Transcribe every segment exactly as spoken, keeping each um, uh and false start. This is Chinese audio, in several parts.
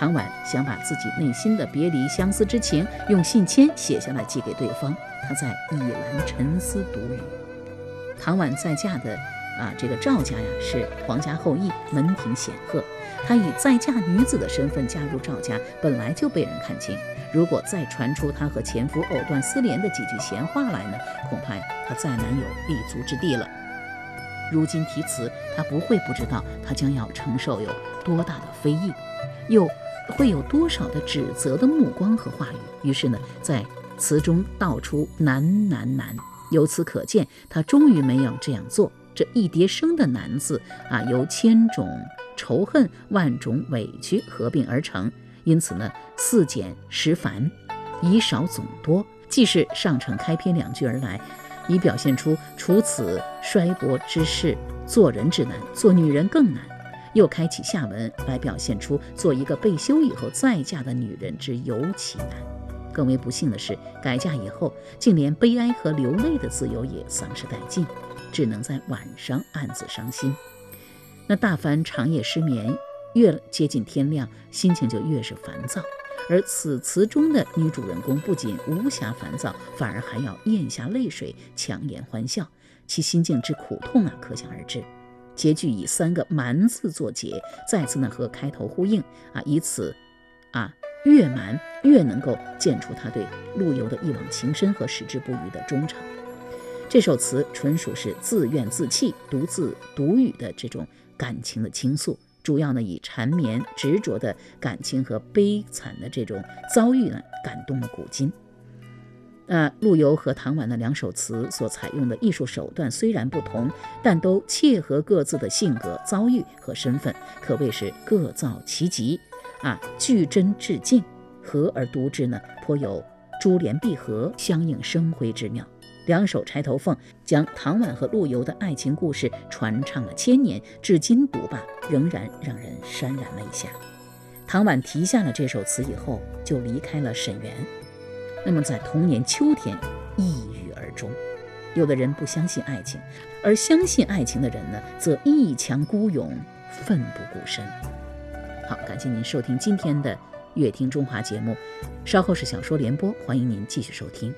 唐婉想把自己内心的别离相思之情用信笺写下来寄给对方，他在倚栏沉思独语。唐婉再嫁的啊，这个赵家呀是皇家后裔，门庭显赫。她以再嫁女子的身份加入赵家，本来就被人看轻。如果再传出她和前夫藕断丝连的几句闲话来呢，恐怕呀她再难有立足之地了。如今题词，她不会不知道她将要承受有多大的非议，又会有多少的指责的目光和话语。于是呢，在词中道出难难难。由此可见，她终于没有这样做。这一叠声的难字啊，由千种仇恨、万种委屈合并而成，因此呢，似简实繁，以少总多，既是上承开篇两句而来，以表现出除此衰薄之事，做人之难，做女人更难，又开启下文来表现出做一个被休以后再嫁的女人之尤其难。更为不幸的是，改嫁以后，竟连悲哀和流泪的自由也丧失殆尽，只能在晚上暗自伤心。那大凡长夜失眠，越接近天亮，心情就越是烦躁。而此词中的女主人公不仅无暇烦躁，反而还要咽下泪水，强颜欢笑，其心境之苦痛啊，可想而知。结句以三个蛮字作结，再次呢和开头呼应啊，以此啊越蛮越能够见出他对陆游的一往情深和矢志不渝的忠诚。这首词纯属是自怨自弃、独自独语的这种感情的倾诉，主要呢以缠绵执着的感情和悲惨的这种遭遇呢感动了古今。那陆游和唐婉的两首词所采用的艺术手段虽然不同，但都切合各自的性格、遭遇和身份，可谓是各造其极啊，具真致敬，合而读之呢，颇有珠联璧合、相映生辉之妙。两首钗头凤将唐婉和陆游的爱情故事传唱了千年，至今读罢仍然让人潸然泪下。唐婉题下了这首词以后，就离开了沈园，那么在同年秋天抑郁而终。有的人不相信爱情，而相信爱情的人呢，则一腔孤勇，奋不顾身。好，感谢您收听今天的乐听中华节目，稍后是小说联播，欢迎您继续收听。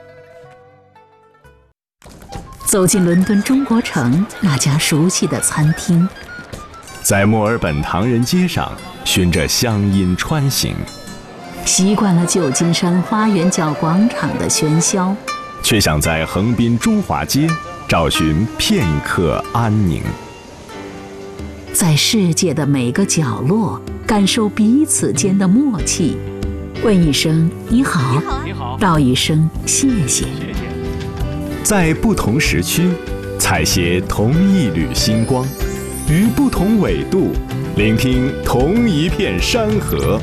走进伦敦中国城那家熟悉的餐厅， 在墨尔本唐人街上循着乡音穿行， 习惯了旧金山花园角广场的喧嚣， 却想在横滨中华街找寻片刻安宁。 在世界的每个角落感受彼此间的默契，问一声你好，你好，道一声谢谢。 在不同时区采撷同一缕星光，于不同纬度聆听同一片山河。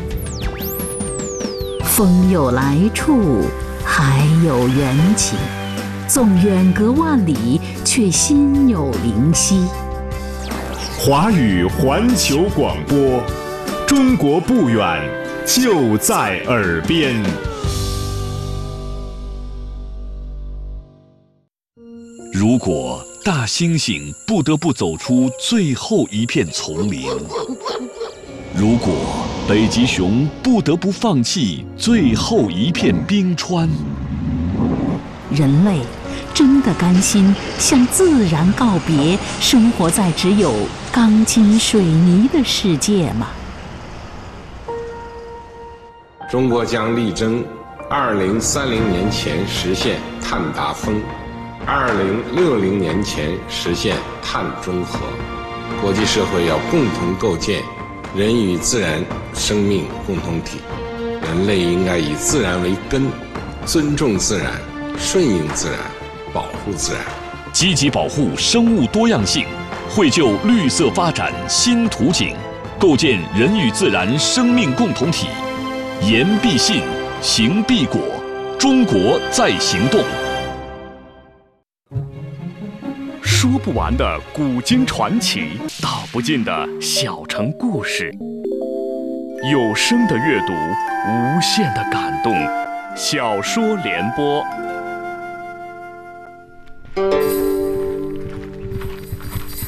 风有来处，海有缘起，纵远隔万里，却心有灵犀。 华语环球广播，中国不远，就在耳边。 如果大猩猩不得不走出最后一片丛林，如果北极熊不得不放弃最后一片冰川， 人类真的甘心向自然告别，生活在只有钢筋水泥的世界吗？ 中国将力争二零三零年前实现碳达峰，二零六零年前实现碳中和。国际社会要共同构建人与自然生命共同体，人类应该以自然为根，尊重自然，顺应自然，保护自然， 积极保护生物多样性，绘就绿色发展新图景，构建人与自然生命共同体。言必信，行必果，中国在行动。说不完的古今传奇，道不尽的小城故事。有声的阅读，无限的感动。小说联播。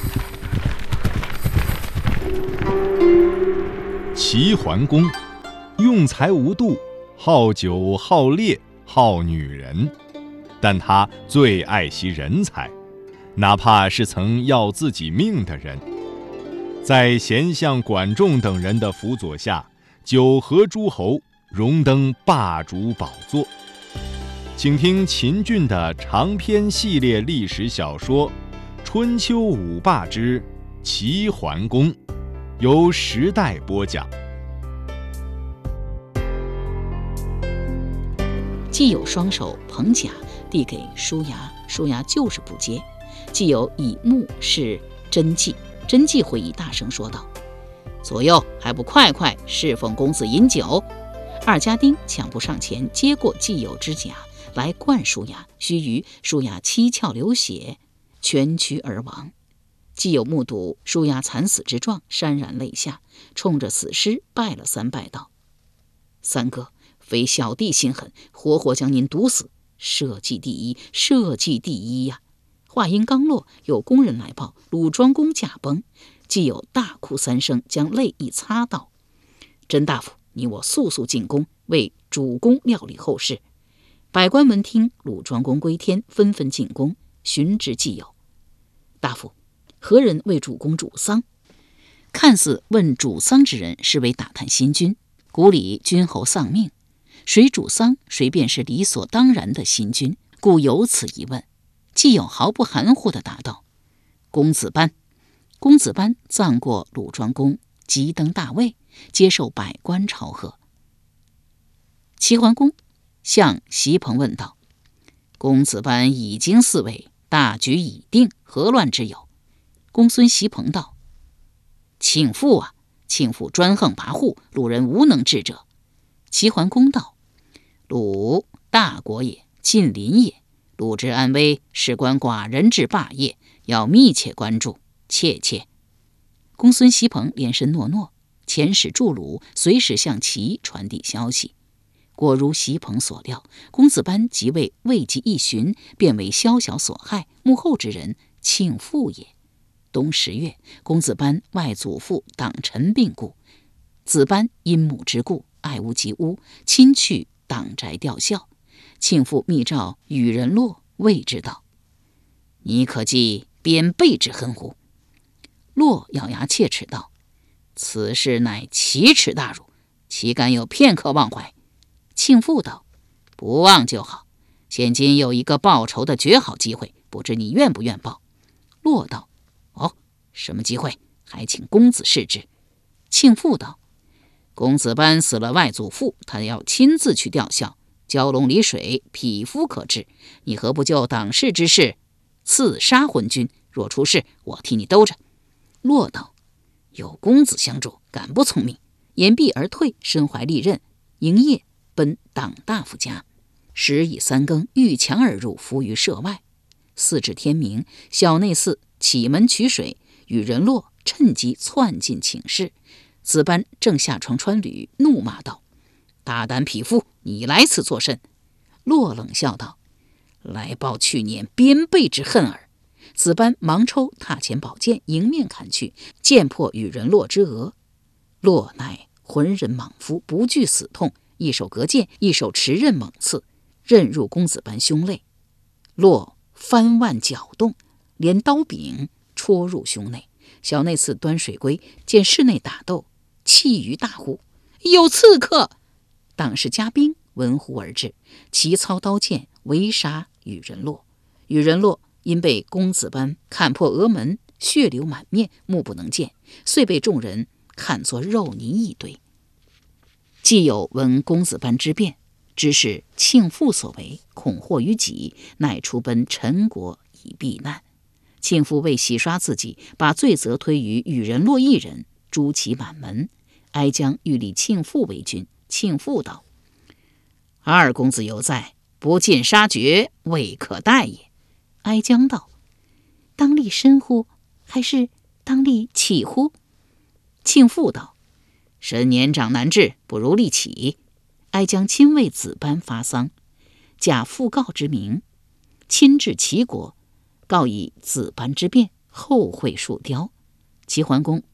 齐桓公用才无度，好酒好猎好女人，但他最爱惜人才，哪怕是曾要自己命的人。在贤相管仲等人的辅佐下，九合诸侯，荣登霸主宝座。请听秦俊的长篇系列历史小说《春秋五霸之齐桓公》，由时代播讲。 季友双手捧甲递给叔牙，叔牙就是不接。季友以目视真纪，真纪会意大声说道：“左右还不快快侍奉公子饮酒！”二家丁抢步上前接过季友之甲来灌叔牙，须臾叔牙七窍流血，蜷曲而亡。季友目睹叔牙惨死之状，潸然泪下，冲着死尸拜了三拜道：“三哥，非小弟心狠，活活将您毒死，社稷第一，社稷第一呀！”话音刚落，有工人来报鲁庄公驾崩。季友大哭三声，将泪一擦道：“甄大夫，你我速速进宫，为主公料理后事。”百官闻听鲁庄公归天，纷纷进宫寻知季友。大夫，何人为主公主丧？看似问主丧之人，是为打探新君。古里君侯丧命，谁主丧，谁便是理所当然的新君，故有此一问。季友毫不含糊地答道：“公子班。”公子班葬过鲁庄公，即登大位，接受百官朝贺。齐桓公向席鹏问道：“公子班已经嗣位，大局已定，何乱之有？”公孙席鹏道：“庆父啊，庆父专横跋扈，鲁人无能治者。”齐桓公道：“鲁大国也，近邻也，鲁之安危，事关寡人之霸业，要密切关注，切切。”公孙席鹏连声诺诺，遣使助鲁，随时向齐传递消息。果如席鹏所料，公子班即位未及一旬，便为宵小所害，幕后之人庆父也。冬十月，公子班外祖父党臣病故，子班因母之故，爱屋及乌，亲去党宅吊孝。庆父密诏与人洛，谓之道：“你可记鞭背之恨乎？”洛咬牙切齿道：“此事乃奇耻大辱，岂敢有片刻忘怀？”庆父道：“不忘就好，现今有一个报仇的绝好机会，不知你愿不愿报？”洛道：“哦，什么机会？还请公子示之。”庆父道：“公子班死了外祖父，他要亲自去吊孝，蛟龙离水，匹夫可治。你何不就党事之事，刺杀昏君？若出事，我替你兜着。”洛道：“有公子相助，敢不从命？”言毕而退，身怀利刃，营夜奔党大夫家。时已三更，遇墙而入，伏于舍外。四至天明，小内侍启门取水，与人洛趁机窜进寝室。子班正下床穿履，怒骂道：“大胆匹夫，你来此作甚？”洛冷笑道：“来报去年鞭背之恨耳。”子班忙抽踏前宝剑，迎面砍去，剑破与人洛之额。洛乃浑人莽夫，不惧死痛，一手隔剑，一手持刃猛刺，刃入公子班胸肋。洛翻腕搅动，连刀柄戳入胸内。小内侍端水归，见室内打斗，气于大呼：“有刺客！”党士家兵闻呼而至，齐操刀剑围杀与人洛。与人洛因被公子班砍破额门，血流满面，目不能见，遂被众人看作肉泥一堆。季友闻公子班之变，知是庆父所为，恐祸于己，乃出奔陈国以避难。庆父为洗刷自己，把罪责推于与人洛一人，诛其满门。哀姜欲立庆父为君，庆父道：“二公子犹在，不尽杀绝，未可待也。”哀姜道：“当立身乎？还是当立起乎？”庆父道：“身年长难治，不如立起。”哀姜亲为子班发丧，假讣告之名，亲至齐国，告以子班之变，后会树雕。齐桓公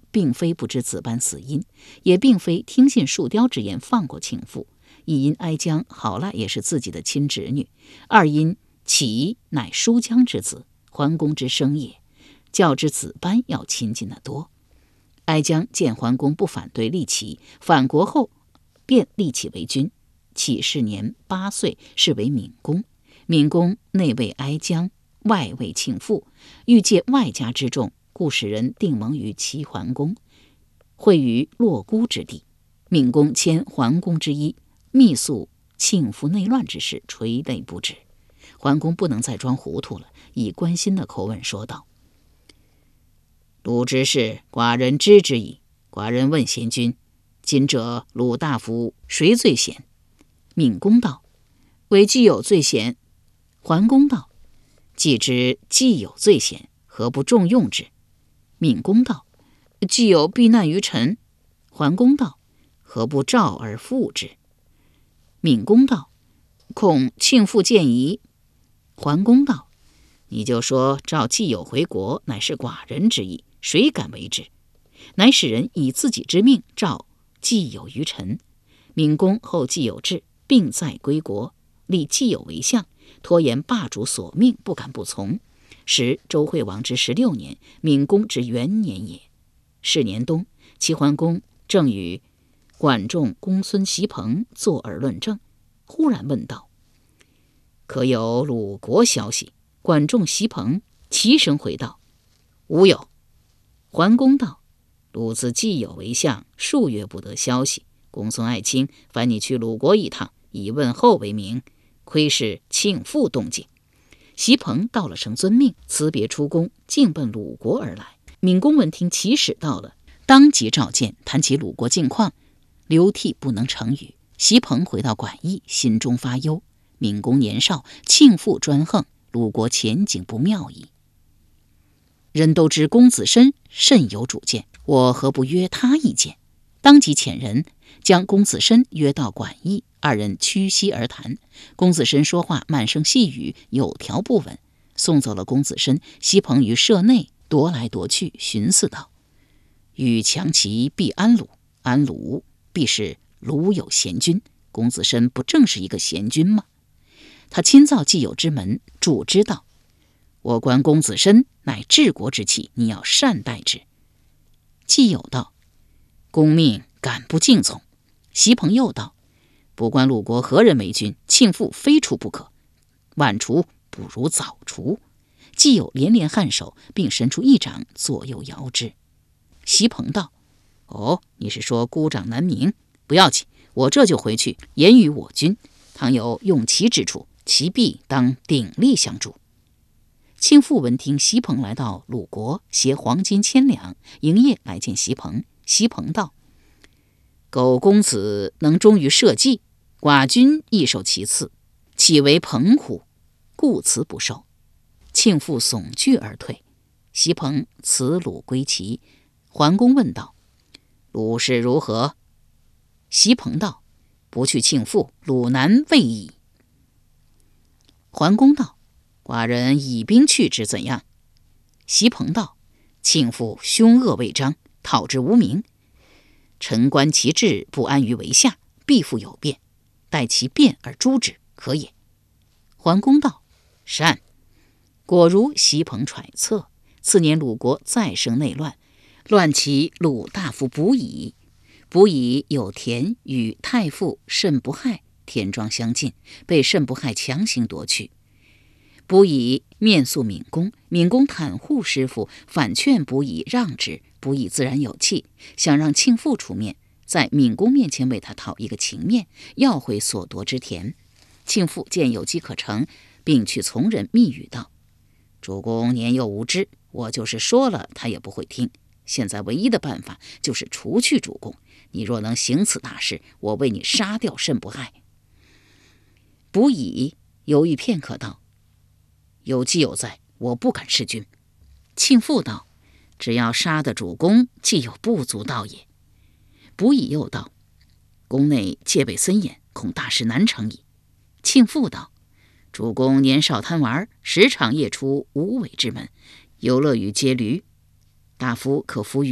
并非不知子班死因，也并非听信树雕之言放过庆父，一因哀姜好赖也是自己的亲侄女，二因其乃叔姜之子，桓公之生也，较之子班要亲近得多。哀姜见桓公不反对立齐，返国后便立齐为君。启是年八岁，是为闵公。闵公内为哀姜，外为庆父，欲借外家之众，故使人定盟于齐桓公，会于洛姑之地。闵公迁桓公之衣，密诉庆父内乱之事，垂泪不止。桓公不能再装糊涂了，以关心的口吻说道：鲁之事，寡人知之矣。寡人问贤君，今者鲁大夫谁最贤？闵公道：唯既有最贤。桓公道：既知既有最贤，何不重用之？闵公道：既有避难于臣。桓公道：何不召而复之？闵公道：恐庆父见疑。桓公道：你就说召既有回国，乃是寡人之意，谁敢为之？乃使人以自己之命召既有于臣。闵公后既有至，并在归国，立既有为相，拖延霸主所命，不敢不从。时周惠王之十六年，闵公之元年也。是年冬，齐桓公正与管仲公孙袭彭坐而论政，忽然问道：可有鲁国消息？管仲、袭彭齐声回道：无有。桓公道：鲁自既有为相，数月不得消息。公孙爱卿，烦你去鲁国一趟，以问候为名，窥视庆父动静。袭彭道了声遵命，辞别出宫，径奔鲁国而来。闵公闻听齐使到了，当即召见，谈起鲁国近况，流涕不能成语。袭彭回到馆驿，心中发忧。闵公年少，庆父专横，鲁国前景不妙矣。人都知公子申甚有主见，我何不约他一见？当即遣人将公子申约到馆驿，二人屈膝而谈。公子申说话慢声细语，有条不紊。送走了公子申，袭彭于舍内踱来踱去，寻思道：欲强其必安鲁，安鲁必是鲁有贤君。公子申不正是一个贤君吗？他亲造既有之门，主之道：我观公子申乃治国之器，你要善待之。既有道：公命敢不敬从？袭彭又道：不管鲁国何人为君，庆父非除不可，晚除不如早除。既有连连颔首，并伸出一掌左右摇之。袭彭道：哦，你是说孤掌难鸣？不要紧，我这就回去言语我君，倘有用其之处，其必当鼎力相助。庆父闻听袭彭来到鲁国，携黄金千两，营业来见袭彭。袭彭道：苟公子能忠于社稷，寡君亦受其赐，岂为彭乎？故辞不受。庆父悚惧而退。袭彭辞鲁归齐。桓公问道：鲁事如何？袭彭道：不去庆父，鲁难未矣。桓公道：寡人以兵去之，怎样？袭彭道：庆父凶恶未彰，讨之无名，臣观其志，不安于为下，必复有变，待其变而诛之，可也。桓公道：善。果如袭彭揣测。次年鲁国再生内乱，乱其鲁大夫卜乙。卜乙有田与太傅慎不害田庄相近，被慎不害强行夺去。卜乙面诉闵公，闵公袒护师傅，反劝卜乙让之。卜乙自然有气，想让庆父出面，在闵公面前为他讨一个情面，要回所夺之田。庆父见有机可乘，并去从人密语道：主公年幼无知，我就是说了他也不会听。现在唯一的办法就是除去主公，你若能行此大事，我为你杀掉慎不害。卜乙犹豫片刻道：有基有在，我不敢弑君。庆父道：只要杀得主公，既有不足道也。卜乙又道：宫内戒备森严，恐大事难成矣。庆父道：主公年少贪玩，时常夜出无为之门，游乐于街驴，大夫可服于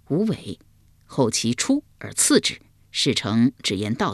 无为，后其出而次之，事成只言道